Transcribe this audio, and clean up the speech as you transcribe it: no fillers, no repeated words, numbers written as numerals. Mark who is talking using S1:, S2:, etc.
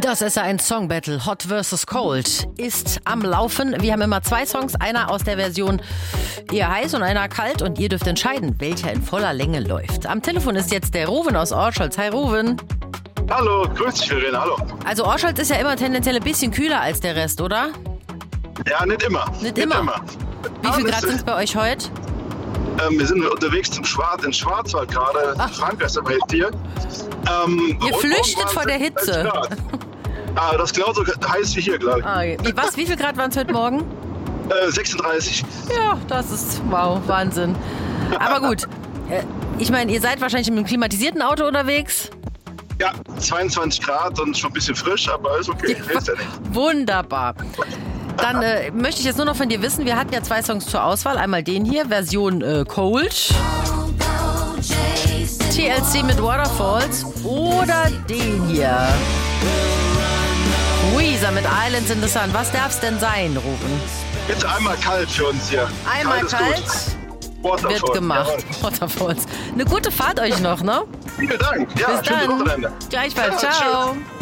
S1: Das ist ein Song Battle. Hot vs. Cold ist am Laufen. Wir haben immer 2 Songs, einer aus der Version eher heiß und einer kalt. Und ihr dürft entscheiden, welcher in voller Länge läuft. Am Telefon ist jetzt der Ruven aus Orscholz. Hi Ruven.
S2: Hallo, grüß dich Verena, hallo.
S1: Also Orscholz ist ja immer tendenziell ein bisschen kühler als der Rest, oder?
S2: Ja, nicht immer.
S1: Nicht immer. Wie viel Grad sind es bei euch heute?
S2: Wir sind unterwegs in Schwarzwald gerade. Frankreich ist aber jetzt hier.
S1: Ihr flüchtet vor der Hitze.
S2: Das ist genauso heiß wie hier, glaube ich.
S1: Wie viel Grad waren es heute Morgen?
S2: 36.
S1: Ja, das ist, wow, Wahnsinn. Aber gut, ich meine, ihr seid wahrscheinlich mit einem klimatisierten Auto unterwegs.
S2: Ja, 22 Grad und schon ein bisschen frisch, aber ist okay.
S1: Ja, ist ja nicht. Wunderbar. Dann möchte ich jetzt nur noch von dir wissen, wir hatten ja 2 Songs zur Auswahl. Einmal den hier, Version Cold. TLC mit Waterfalls. Oder den hier. Weezer mit Islands in the Sun. Was darf's denn sein, Ruben?
S2: Jetzt einmal kalt für uns hier.
S1: Einmal kalt wird gemacht. Jawohl. Waterfalls. Eine gute Fahrt euch noch, ne?
S2: Vielen Dank. Ja,
S1: bis dann. Gleichfalls. Ciao. Tschüss.